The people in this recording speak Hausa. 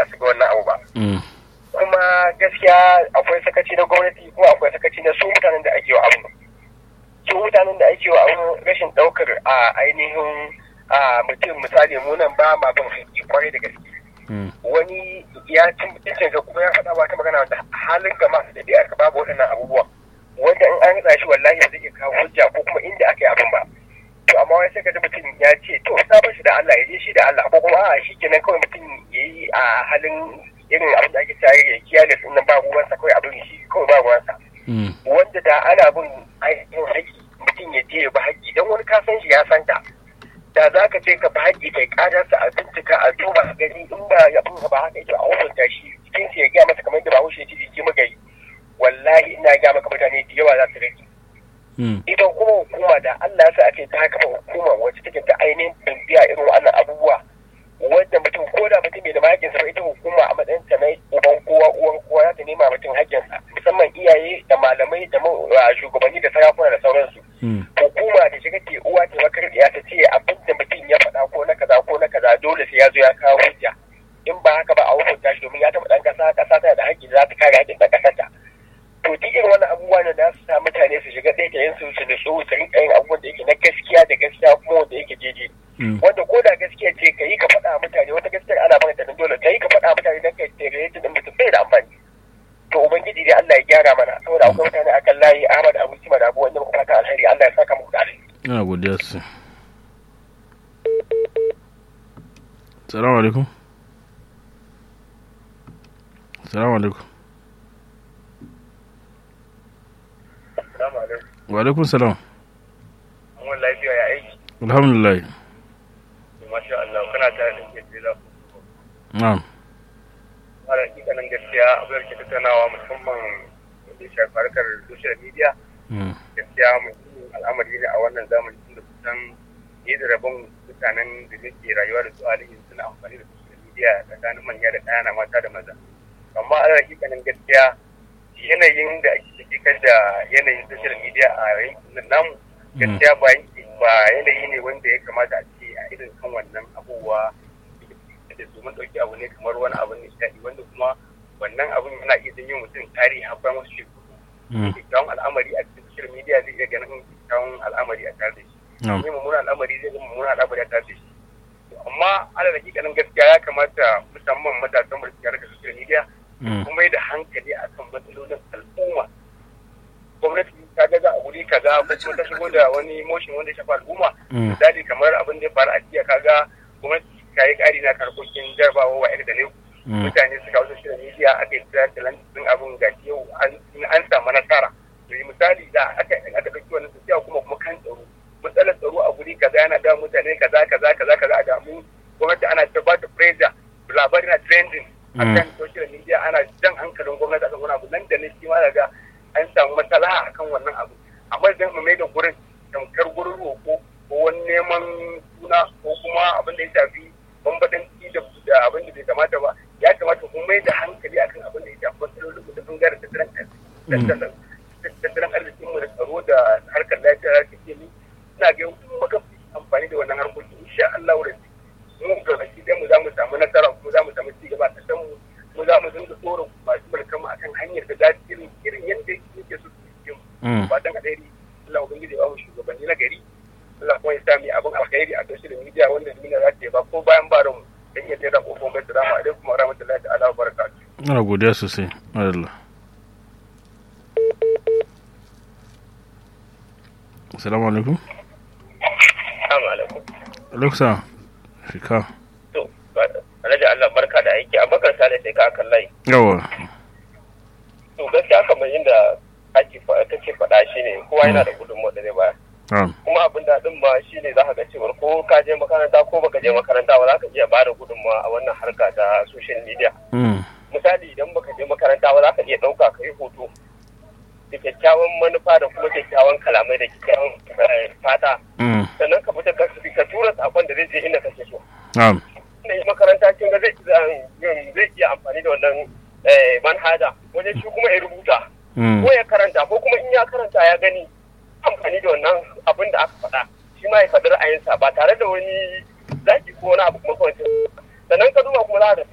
za su ga wannan abu ba. Kuma gaskiya akwai sakaci na gwamnati kuma akwai sakaci na su mutanen da ake wa abu. Su mutanen da ake wa abu rashin ɗaukar a ainihin mutum misali mu nan ba ma bin haƙƙi kwarai da gaske. Wani ya cin mutuncin ga kuma ya faɗa wata magana da halin ga masu ɗabi'ar ka babu waɗannan abubuwan. Wanda in an rasa shi wallahi ba zai iya kawo hujja ko kuma inda aka yi abin ba. To amma wai sai ka ji mutum ya ce to sabon shi da Allah ya je shi da Allah ko kuma shi kenan kawai mutum ya yi a halin irin abin da ake cewa ya kiyaye sun nan ba ruwansa kawai abin shi kawai ba ruwansa. Wanda da ana bin ainihin haƙƙi mutum ya je ya bi haƙƙi don wani ka san shi ya san ta. Da za ka je ka bi haƙƙi kai ƙararsa a bincika a duba a gani in ba ya ba haka yake a hukunta shi cikin shi ya gaya masa kamar yadda ba haushe ya ce jiki magari. Wallahi ina ga maka mutane da yawa za su rage. Ita kuma hukuma da Allah ya sa ake ta kafa hukuma wacce take ta ainihin bibiya irin wannan abubuwa wanda mutum ko da mutum bai da haƙƙinsa ba ita hukuma a matsayin ta na uban kowa uwan kowa za ta nema mutum haƙƙinsa musamman iyaye da malamai da shugabanni da sarakuna da sauransu. Hukuma da shiga ke uwa ta makarƙiya ta ce abin da mutum ya faɗa ko na kaza dole sai ya zo ya kawo hujja in ba haka ba a hukunta shi domin ya taɓa ɗan ƙasa tana da haƙƙi za ta kare haƙƙin ɗan ƙasarta. To duk irin wannan abubuwa ne da su sa mutane su shiga ɗaya su da su rinƙa yin abubuwan da yake na gaskiya da gaskiya kuma wanda yake daidai. Wanda ko da gaskiya ce ka yi ka faɗa mutane wata gaskiyar ana bane ta dole ka yi ka faɗa mutane don ka tere ta ɗin mutum bai da amfani. To ubangiji dai Allah ya gyara mana saboda akwai mutane akan layi Ahmad Abu Sima da Abu wanda muka fata alheri Allah ya saka muku da alheri. Ina godiya su. Assalamu alaikum. Assalamu alaikum. Wa alaikum salam. Mun lafiya ya aiki. Alhamdulillah. Masha Allah kana tare da ke da Na'am. Har hakikanin gaskiya abin da ke tattaunawa musamman da shafi harkar social media. Gaskiya muhimmin al'amari ne a wannan zamani tun da kusan yi da rabon mutanen da suke rayuwa da su alihin suna amfani da social media tsakanin manya da ƙanana mata da maza. Amma a hakikanin gaskiya yanayin da ake cikin da yanayin social media a yankin namu gaskiya ba yanayi ne wanda ya kamata a ce a irin kan wannan abubuwa da domin ɗauki abu ne kamar wani abin nishaɗi wanda kuma wannan abin yana iya janyo mutum tarihi har bayan wasu shekaru. Kyakkyawan al'amari a cikin social media zai iya ganin kyakkyawan al'amari a tare da shi. Ni mummunan al'amari zai zama mummunan al'amari a tare da shi. Amma ala hakikanin gaskiya ya kamata musamman matasan mu da harkar social media kuma da hankali akan matsalolin al'umma. Gwamnati ta ga a wuri kaza ko kuma ta shigo da wani motion wanda ya shafa al'umma. Misali kamar abin da ya faru a jiya kaga gwamnati ta yi ƙari na karkokin jarabawa wa da ne. Mutane suka wasu social media aka yi talantin abin gashi yau an samu nasara. Misali da aka ɗauki wannan tafiya kuma kan tsaro. Matsalar tsaro a wuri kaza yana da mutane kaza a damu. Gwamnati ana ta ba ta pressure labari na trending. Akan social media ana jan hankalin gwamnati akan wani abu nan da ne shi ma daga an samu matsala akan wannan abu amma idan mu mai da gurin tamkar gurin roƙo ko wani neman suna ko kuma abin da ya shafi bambadanci da abin da bai kamata ba ya kamata mu mai da hankali akan abin da ya shafi matsalolin da bangaren tattalin arzikin mu da tsaro da harkar lafiya da take ni ina ga yau muka amfani da wannan harkokin insha Allah wurin mu ga baki dai mu za mu samu nasara kuma za mu samu ci gaba a kasan mu za mu dinga tsoron masu mulkan mu akan hanyar da za su irin yadda yake so su yi ba dan alheri Allah ubangiji ba mu shugabanni na gari Allah kuma ya sami abin alheri a social media wanda duniya za ta yi ba ko bayan barin mu dan ya tsaya kofar mai salamu alaikum wa rahmatullahi ta'ala wa barakatuh. Ina godiya sosai. Allah. Assalamu alaikum. Assalamu alaikum. Alaikum salam. Shika. To, Alhaji Allah barka da aiki. Abubakar Sale sai ka kan layi. Yawa. To gaskiya kamar yadda kake faɗa shine kowa yana da gudunmawa da zai bayar. Kuma abin daɗin ma shine za ka ga cewa ko ka je makaranta ko baka je makaranta ba za ka iya bada gudunmawa a wannan harka ta social media. Misali idan baka je makaranta ba za ka iya ɗauka ka yi hoto da kyakkyawan manufa da kuma kyakkyawan kalamai da kyakkyawan fata. Sannan ka fita ka tura sakon da zai je inda kake so. Ina yi makaranta kin ga zai iya amfani da wannan manhaja wajen shi kuma ya rubuta ko ya karanta ko kuma in ya karanta ya gani amfani da wannan abin da aka faɗa shi ma ya faɗi ra'ayinsa ba tare da wani zaki ko wani abu kuma kawai sannan ka duba kuma za ka